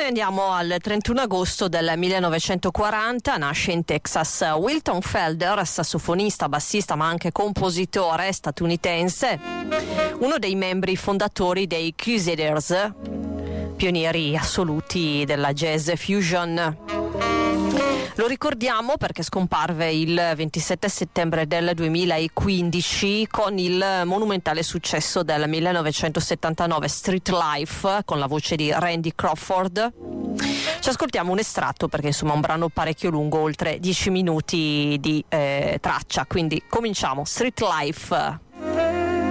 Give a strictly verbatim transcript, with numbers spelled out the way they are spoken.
andiamo al trentuno agosto del millenovecentoquaranta, nasce in Texas Wilton Felder, sassofonista, bassista ma anche compositore statunitense, uno dei membri fondatori dei Crusaders, pionieri assoluti della jazz fusion. Lo ricordiamo perché scomparve il ventisette settembre del duemilaquindici con il monumentale successo del millenovecentosettantanove Street Life con la voce di Randy Crawford. Ci ascoltiamo un estratto perché insomma è un brano parecchio lungo, oltre dieci minuti di eh, traccia, quindi cominciamo. Street Life.